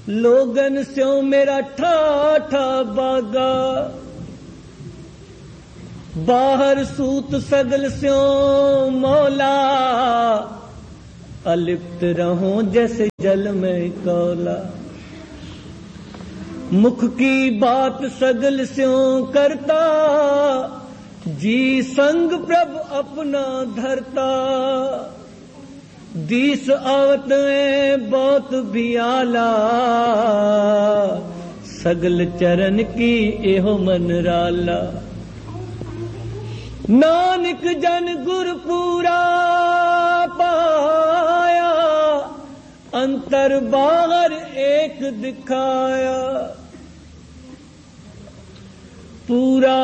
लोगन स्यों मेरा ठाठा बागा, बाहर सूत सगल स्यों मौला, अलिप्त रहूं जैसे जल में कौला। मुख की बात सगल स्यों करता, जी संग प्रभु अपना धरता। दीस आवत में बहुत भी आला, सगल चरण की एहो मन राला। नानक जन गुर पूरा पाया, अंतर बाहर एक दिखाया। पूरा